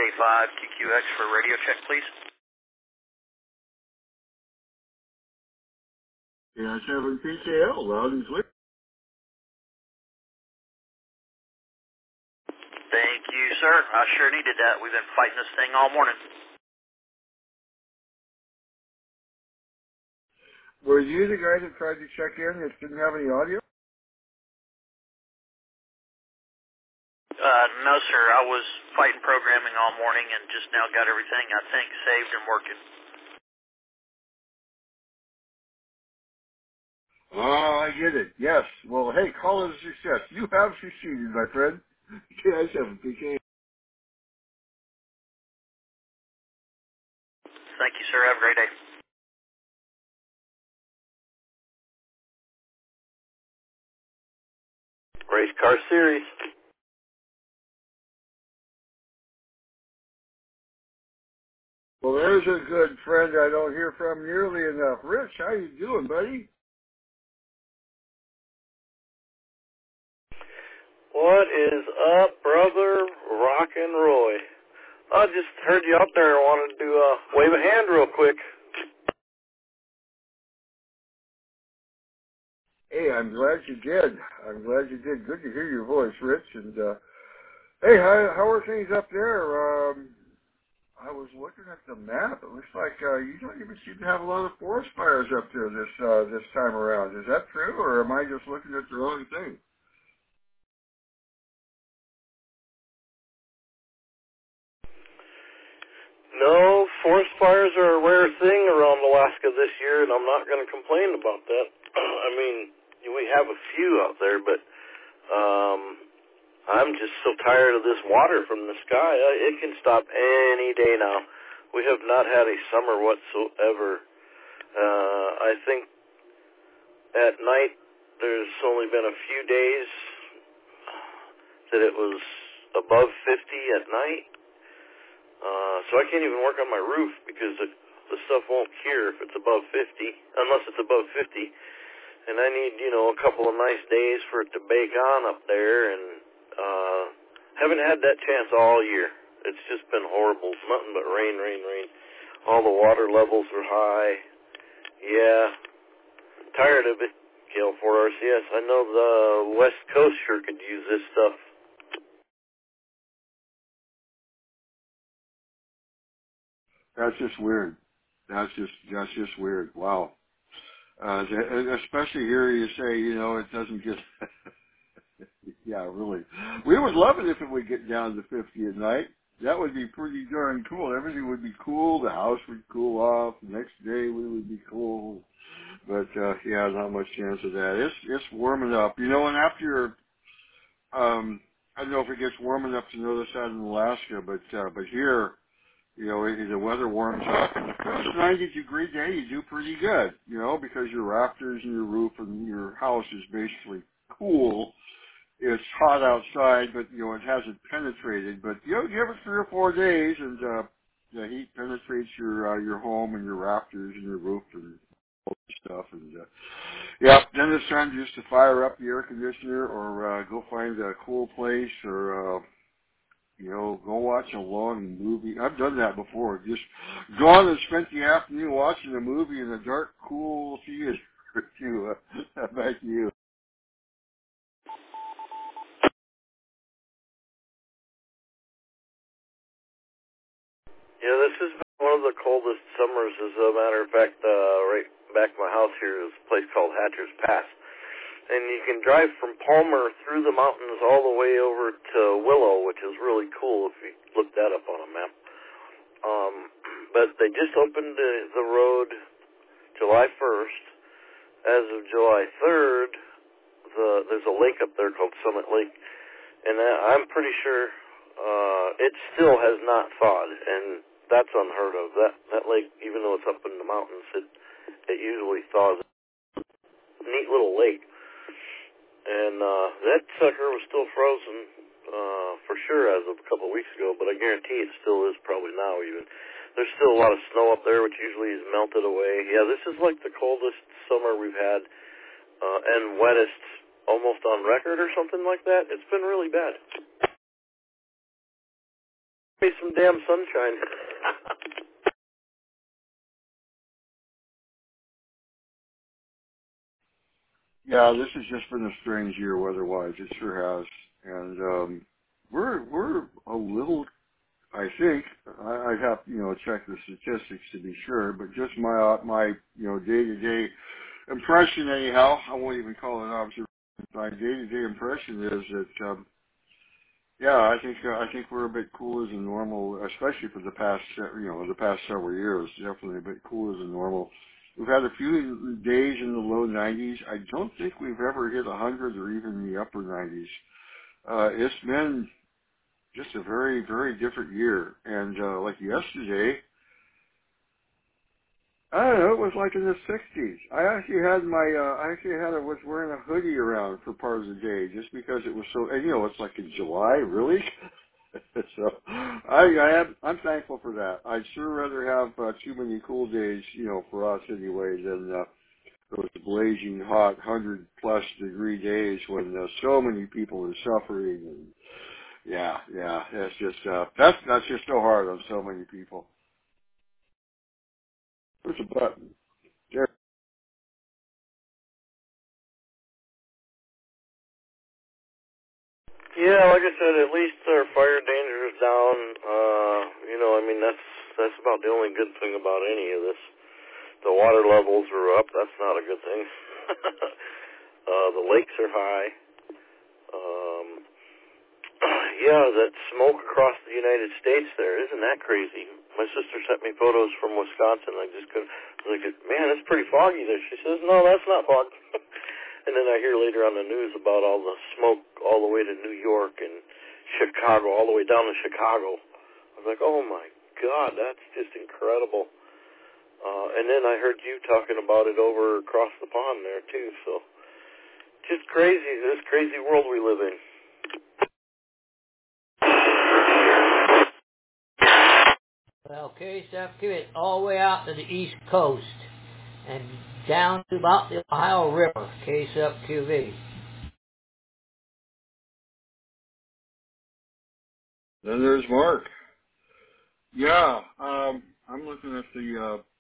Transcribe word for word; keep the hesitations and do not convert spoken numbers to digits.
five Q Q X for radio check, please. Yeah, seven P K L, loud and clear. Thank you, sir. I sure needed that. We've been fighting this thing all morning. Were you the guy that tried to check in that didn't have any audio? Uh, no, sir. I was fighting programming all morning and just now got everything, I think, saved and working. Oh, I get it. Yes. Well, hey, call it a success. You have succeeded, my friend. K I seven P K. Thank you, sir. Have a great day. Race Car Series. Well, there's a good friend I don't hear from nearly enough. Rich, how you doing, buddy? What is up, brother Rockin' Roy? I just heard you out there and wanted to uh, wave a hand real quick. Hey, I'm glad you did. I'm glad you did. Good to hear your voice, Rich. And uh, hey, how, how are things up there? Um, I was looking at the map. It looks like uh, you don't even seem to have a lot of forest fires up there this uh, this time around. Is that true, or am I just looking at the wrong thing? No, forest fires are a rare thing around Alaska this year, and I'm not going to complain about that. I mean, we have a few out there, but um, I'm just so tired of this water from the sky. It can stop any day now. We have not had a summer whatsoever. Uh, I think at night there's only been a few days that it was above fifty at night. Uh, so I can't even work on my roof because the, the stuff won't cure if it's above fifty, unless it's above fifty. And I need, you know, a couple of nice days for it to bake on up there, and uh, haven't had that chance all year. It's just been horrible. It's nothing but rain, rain, rain. All the water levels are high. Yeah, tired of it, K L four R C S. I know the West Coast sure could use this stuff. That's just weird. That's just that's just weird. Wow. Uh, especially here, you say, you know, it doesn't get. Yeah, really. We would love it if it would get down to fifty at night. That would be pretty darn cool. Everything would be cool. The house would cool off. The next day we would be cool. But uh, yeah, not much chance of that. It's it's warming up, you know. And after, um, I don't know if it gets warm enough to know this out in Alaska, but uh, but here, you know, it, the weather warms up. And the first ninety degree day, you do pretty good, you know, because your rafters and your roof and your house is basically cool. It's hot outside, but you know it hasn't penetrated. But you know, give it three or four days, and uh, the heat penetrates your uh, your home and your rafters and your roof and all this stuff. And uh, yeah, then it's time just to fire up the air conditioner or uh, go find a cool place or uh, you know go watch a long movie. I've done that before. Just gone and spent the afternoon watching a movie in a dark, cool theater. To uh, back to you. Yeah, this has been one of the coldest summers. As a matter of fact, uh, right back my house here is a place called Hatcher's Pass. And you can drive from Palmer through the mountains all the way over to Willow, which is really cool if you look that up on a map. Um, but they just opened the, the road July first. As of July third, the, there's a lake up there called Summit Lake. And I'm pretty sure uh, it still has not thawed, and that's unheard of. That that lake, even though it's up in the mountains, it it usually thaws. Neat little lake, and uh, that sucker was still frozen uh, for sure as of a couple of weeks ago. But I guarantee it still is probably now. Even there's still a lot of snow up there, which usually is melted away. Yeah, this is like the coldest summer we've had, uh, and wettest almost on record or something like that. It's been really bad. me some damn sunshine. Yeah, this has just been a strange year weather-wise. It sure has, and um, we're we're a little. I think I, I'd have you know check the statistics to be sure, but just my uh, my you know day-to-day impression, anyhow. I won't even call it an observation. My day-to-day impression is that. Um, Yeah, I think uh, I think we're a bit cooler than normal, especially for the past se- you know the past several years. Definitely a bit cooler than normal. We've had a few days in the low nineties. I don't think we've ever hit one hundred or even the upper nineties. Uh, it's been just a very very different year. And uh, like yesterday, I don't know, it was like in the sixties. I actually had my uh, I actually had a, was wearing a hoodie around for part of the day just because it was so. And you know, it's like in July, really. So I, I am, I'm thankful for that. I'd sure rather have uh, too many cool days, you know, for us anyway, than uh, those blazing hot hundred plus degree days when uh, so many people are suffering. And yeah, yeah, that's just uh, that's that's just so hard on so many people. There's a button. There. Yeah, like I said, at least our fire danger is down. Uh, you know, I mean, that's that's about the only good thing about any of this. The water levels are up. That's not a good thing. uh, the lakes are high. Um, yeah, that smoke across the United States there, isn't that crazy? My sister sent me photos from Wisconsin. I just couldn't, I was like, man, it's pretty foggy there. She says, no, that's not fog. And then I hear later on the news about all the smoke all the way to New York and Chicago, all the way down to Chicago. I was like, oh my God, that's just incredible. Uh, and then I heard you talking about it over across the pond there too. So just crazy, this crazy world we live in. Well, K S F Q is all the way out to the East Coast and down to about the Ohio River, K S F Q V. Then there's Mark. Yeah, um, I'm looking at the uh,